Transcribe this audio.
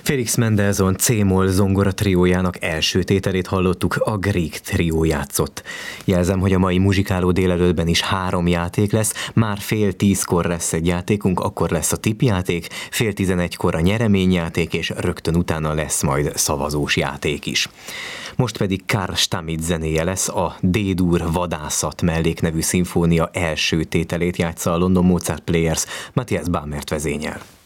Felix Mendelssohn C-moll zongora triójának első tételét hallottuk, a Grieg trió játszott. Jelzem, hogy a mai muzsikáló délelőttben is 3 játék lesz, már 9:30 lesz egy játékunk, akkor lesz a tippjáték, 10:11 a nyereményjáték, és rögtön utána lesz majd szavazós játék is. Most pedig Carl Stamitz zenéje lesz, a D-dur Vadászat melléknevű szimfónia első tételét játsza a London Mozart Players, Matthias Bamert vezényel.